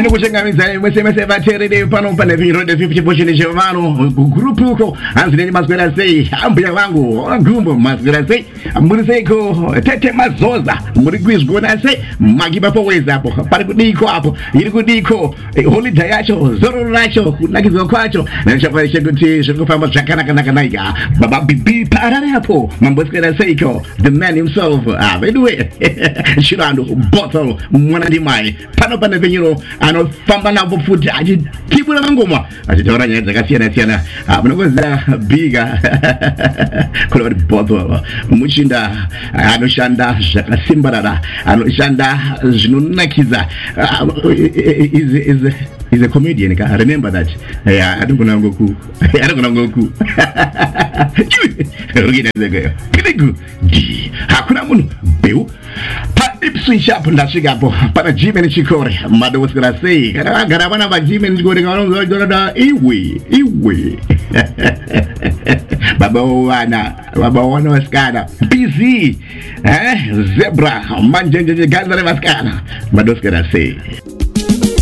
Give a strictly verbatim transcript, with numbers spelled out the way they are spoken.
pano kuchangamidzai mwese mwese vateereri pano pane viro nezvichipochene chevano gurupuko hanzi maswera sei ambuya vangu gumbo maswera sei muri seiko tete mazoza muri kuizgona sei magiba poweza hapo pari kudiko hapo iri kudiko holiday yacho zoro racho kunakidzwa kwacho nachaparisha kuti zvirikufamba zvakanaka nakanaka baba bibi parare hapo mamboswera seiko the man himself ah by the way shirando bottle mwana ndimai pano pane venyiro anofamba napo futi achitibura mangoma achitaura nyaya dzakasiyana siyana munokuziva biga kuna kuti bottle muchinda anoshanda zvakasimbarara anoshanda zvinonakidza is is is a comedian. I remember that. Yeah, I don't know Goku. I don't know Goku. Kirigu. Hakuna munu beu. Pa ipswitch up ndashika hapo. Pana Jimmy Chikore. Mado was gonna say. Kana gara bana ba Jimmy Chikore ngalo ngalo iwe. Iwe. Baba wana. Baba wana waskana. Busy. Eh? Zebra. Manjenje gazale waskana. Mado was gonna say.